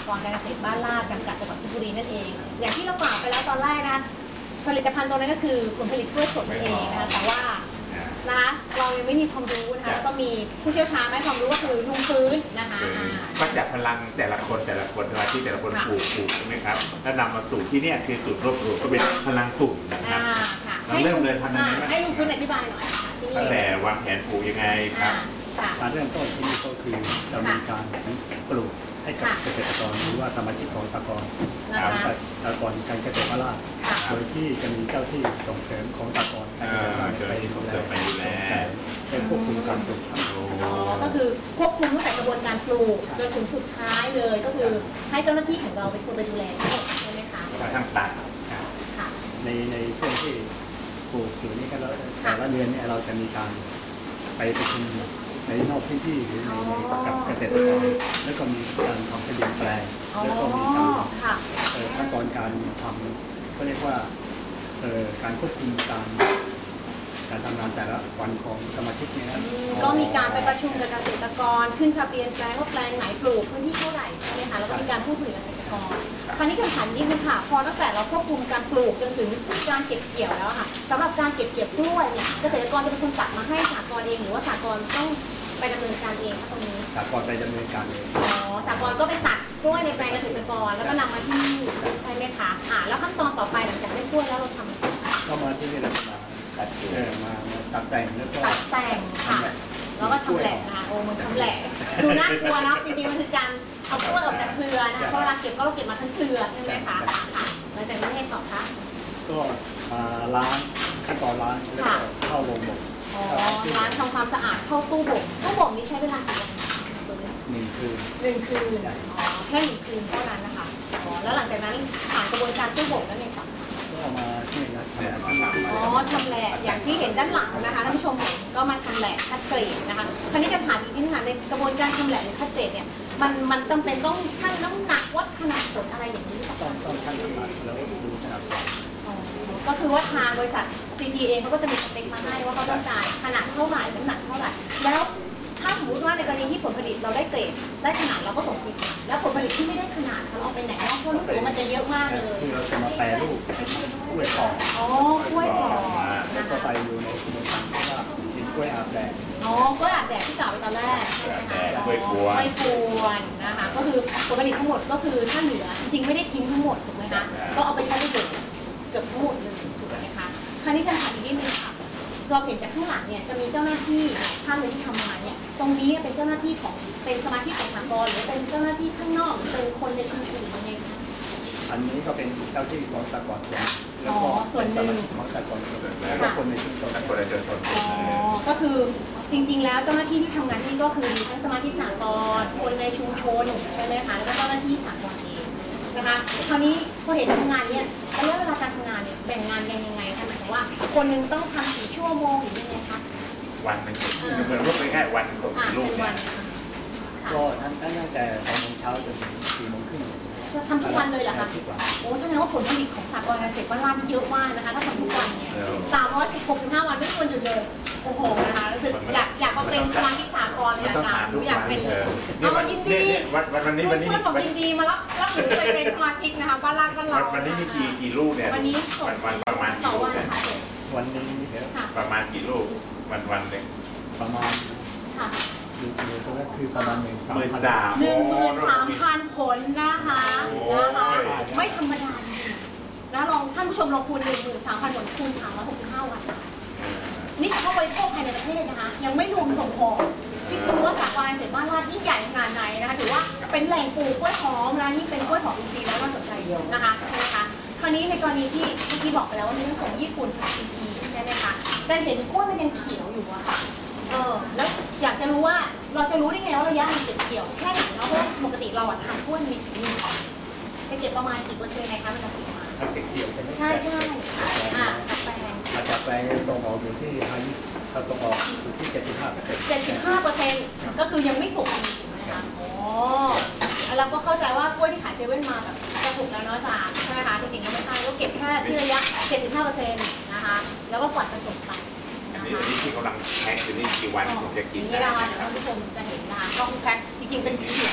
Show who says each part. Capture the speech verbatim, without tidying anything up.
Speaker 1: กรณ์การเกษตรบ้านลาดจำกัดจังหวัดเพชรบุรีนั่นเองอย่างที่เรากล่าวไปแล้วตอนแรกนะผลิตภัณฑ์ตัวนั้นก็คือผลผลิตกล้วยสดนั่นเองนะคะแต่ว่านะคะเรายังไม่มีความรู้นะคะแล้วก็มีผู้เชี่ยวชาญให้ความรู้ก็คือลุงฟื้นนะคะ
Speaker 2: ก็จากพลังแต่ละคนแต่ละคนที่แต่ละคนปลูกปลูกใช่ไหมครับแล้วนำมาสู่ที่นี่คือจุดรวบรวมก็เป็นพลังกลุ่มนะครับเราเริ่มเลยทำยังไง
Speaker 1: ให้ลุงฟื้นอธิบายหน่อยค่ะ
Speaker 2: ตั้งแต่วางแผนปลูกยังไงครับ
Speaker 3: การเริ่มต้นที่นี่ก็คือจะมีการปลูกให้กับเกษตรกรหรือว่าสมาชิกของสหกรณ์สหกรณ์การเกษตรบ้านลาดโดยที่จะมีเจ้าที่ส่งเสริมของสหกรณ์
Speaker 2: ไปส่งเสริมไปดูแล
Speaker 3: เป็นควบคุมการปลูก
Speaker 1: ก็คือควบคุมตั้งแต่กระบวนการปลูกจนถึงสุดท้ายเลยก็คือให้เจ้าหน้าที่ของเราเป็นคนไปดูแลใช่ไหมคะ
Speaker 2: ทั้งตัด
Speaker 3: ในในช่วงที่ปลูกอยู่นี่ก็แล้วแต่ละเดือนเนี่ยเราจะมีการไปประชุมในนอกพื้นที่หรือในกับเกษตรกรแล้วก็มีการทำทะเบียนแปลงแล้วก็มีการขั้นตอนการทำก็เรียกว่าการควบคุมการการทำงานแต่ละวันของสมาชิกเนี่ยนะ
Speaker 1: ก็มีการไปประชุมกับเกษตรกรขึ้นทะเบียนแปลงว่าแปลงไหนปลูกพื้นที่เท่าไหร่ใช่ไหมคะแล้วก็มีการพูดคุยกับเกษตรกรคราวนี้คำถามนี้คือค่ะพอตั้งแต่เราควบคุมการปลูกจนถึงการเก็บเกี่ยวแล้วค่ะสำหรับการเก็บเกี่ยวกล้วยเนี่ยเกษตรกรจะเป็นคนตัดมาให้สหกรณ์เองหรือว่าสหกรณ์ต้องไปดำเนินการเองตรงนี้
Speaker 3: สหกรณ์ไปดำเนินการเอง
Speaker 1: อ๋อสหกรณ์ก็ไปตัดกล้วยในแปลงเกษตรกรแล้วก็นำมาที่นี่ใช่ไหมคะอ่าแล้วขั้นตอนต่อไปหลังจากได้กล้วยแล้วเราทำ
Speaker 3: ก็มาที่นี่เรามาตัดเออมาตัดแต่งแล้วก็
Speaker 1: ตัดแต่งค่ะแล้วก็ชำแหละนะคะโอ้มันชำแหละดูน่ากลัวนะจริงๆมันคือการเอากล้วยออกจากเครือนะคะเพราะเวลาเก็บก็เราเก็บมาทั้งเครือใช่ไหมคะค่ะหลังจากนั้นให้ต่อคะ
Speaker 3: ก็มาล้างขั้นตอนล้างแล้วก็เข้าลงบ่ม
Speaker 1: อ๋อล้างทำความสะอาดเข้าตู้บ่มตู้บ่มนี้ใช้เวลากี่วัน
Speaker 3: หนึ่งคืน
Speaker 1: หนึ่งคืนอ๋อแค่หนึ่งคืนเท่านั้นนะคะอ๋อแล้วหลังจากนั้นผ่านกระบวนการตู้บ่มแล้วเนี่ยค่ะ
Speaker 3: ก็มาที่นี่นะ
Speaker 1: อ๋อชำแหละอย่างที่เห็นด้านหลังนะคะท่านผู้ชมเห็นก็มาชำแหละคัดเกรดนะคะคราวนี้จะถามอีกนิดนึงค่ะในกระบวนการชำแหละหรือคัดเกรดเนี่ยมันมันจำเป็นต้องชั่งน้ำหนักวัดขนาดผลอะไรอย่างนี้
Speaker 3: ต้องต้องชั่งน้ำหนักแล้วดูขนาดผล
Speaker 1: ก็คือว่าทางบริษัท ซี พี เองเขาก็จะมีสเปคมาให้ว่าเขาต้องการขนาดเท่าไหร่น้ำหนักเท่าไหร่แล้วถ้าสมมติว่าในกรณีที่ผลผลิตเราได้เกรดได้ขนาดเราก็ส่งสินค้าแล้วผลผลิตที่ไม่ได้ขนาดเราเอาไปไหนเนาะเพราะรู้สึกว่ามันจะเยอะมากเลย
Speaker 3: คือเราจะมาแปรรูปกล้วยปอก
Speaker 1: อ๋อกล้วยปอก
Speaker 3: แล้วก็ไปอยู่ในกระบวนการที่ว่ากินกล้วยอาบแดด
Speaker 1: อ๋อกล้วยอาบแดดที่กล่าวไปตอนแรก
Speaker 2: กล้วยกวน
Speaker 1: กล้วยกวนนะคะก็คือผลผลิตทั้งหมดก็คือถ้าเหลือจริงๆไม่ได้ทิ้งทั้งหมดถูกไหมคะก็เอาไปใช้ประโยชน์เกือบทั้งหมดเลยถูกไหมคะคราวนี้จะถามอีกนิดนึงค่ะเราเห็นจากข้างหลังเนี่ยจะมีเจ้าหน้าที่ท่านเลยที่ทำมาเนี่ยตรงนี้เป็นเจ้าหน้าที่ของเป็นสมาชิกของสหกรณ์หรือเป็นเจ้าหน้าที่ข้างนอกเป็นคนในชุมชนยังไงคะ
Speaker 3: อันนี้ก็เป็นเจ้าที่ของสหกรณ์แล้วก็
Speaker 1: ส่วนหนึ่ง
Speaker 3: ของสหกรณ์แล้วก็คนในชุมชน
Speaker 2: คนในชุมชน
Speaker 1: อ๋อก็คือจริงๆแล้วเจ้าหน้าที่ที่ทำงานที่ก็คือมีทั้งสมาชิกสหกรณ์คนในชุมชนใช่ไหมคะแล้วก็เจ้าหน้าที่สหกรณ์เองนะคะคราวนี้พอเห็นทำงานเนี่ยระยะเวลาการทำงานเนี่ยแบ่งงานกันยังไงคะหมายถึงว่าคนหนึ่งต้องทำกี่ชั่วโมงหรือยังไงคะ
Speaker 2: วันหนึ่งเหมือนว่าเป็นแค่วันของลูกเนี่ย
Speaker 3: ก็ทั้งตั้งแต่ตอนเช้าจนถึงสี่โมงครึ่ง
Speaker 1: ทำทุกวันเลยเหรอคะโอ้แสดงว่าผลผลิตของสหกรณ์การเกษตรบ้านลาดเยอะมากนะคะถ้าทำทุกวันเนี่ยสามร้อยสิบหกสิบห้าวันไม่ควรหยุดเลยโอ้โหนะคะรู้สึกอยากอยากมาเป็นสมาชิกสหกรณ์เลยนะคะอยากเป็นเอายินดี
Speaker 2: วันวันนี้วันนี้
Speaker 1: เพื่อนบอกยินดีมารับรับหนูไปเป็นสมาชิกนะคะบ้านลาดบ้านเรา
Speaker 2: วันนี้มีกี่กี่ลูกเนี่ย
Speaker 1: วันนี้
Speaker 2: วันประมาณ
Speaker 1: ต่อวันค่ะ
Speaker 3: วันนี้
Speaker 2: ประมาณกี่ลูกวันวันหนึ่ง
Speaker 3: ประมาณ
Speaker 1: ค่ะ
Speaker 3: คือคือประมาณหนึ่ง
Speaker 2: หมื่นสาม
Speaker 1: หนึ่งหมื่นสามพันผลนะคะนะคะไม่ธรรมดานะลองท่านผู้ชมลองคูณหนึ่งหมื่นสามพันผลคูณสามร้อยหกสิบห้าวันนี่เฉพาะบริโภคภายในประเทศนะคะยังไม่รวมส่งออกคิดดูว่าสหกรณ์เกษตรบ้านลาดยิ่งใหญ่ขนาดไหนนะคะถือว่าเป็นแหล่งปลูกกล้วยหอมนะนี่เป็นกล้วยหอมอินทรีย์แล้วน่าสนใจเยอะนะคะใช่ไหมคะคราวนี้ในกรณีที่เมื่อกี้บอกไปแล้วว่ามีเรื่องของญี่ปุ่นกับจีนใช่ไหมคะแต่เห็นกล้วยมันยังเขียวอยู่อะค่ะเออแล้วอยากจะรู้ว่าเราจะรู้ได้ไงว่าระยะมันเก็บเกี่ยวแค่ไหนเนาะเพราะปกติเราอะทำกล้วยมีมีจะเก็บประมาณกี่เปอร์เซ็นต์ในคะมันจะเก็บมา
Speaker 3: เก็บเกี่ยวใช่ไหม
Speaker 1: ใช่ใช่อ่าแปลง
Speaker 3: อาจจะแปลงตรงออกอยู่ที่อายุเขาตรงออกอยู่ที่เจ็ดสิบห้าเปอร์เซ็นต์
Speaker 1: เจ็ดสิบห้าเปอร์เซ็นต์ก็คือยังไม่สุกถูกไหมคะอ๋อเราก็เข้าใจว่ากล้วยที่ขายเซเว่นมาแบบจะสุกแล้วเนาะจ้าใช่ไหมคะจริงๆก็ไม่ใช่ก็เก็บแค่ที่ระยะเจ็ดสิบห้าเปอร์เซ็นต์นะคะแล้วก็กวาดกระสุนไป
Speaker 2: นี่นี่ที่กำลังแพ็คอยู่นี่กี่วันผมจะกิน
Speaker 1: ได้ท่านผู้ชมจะเห็นนะคะกล้องแพ็คจริงๆเป็นสีเขียว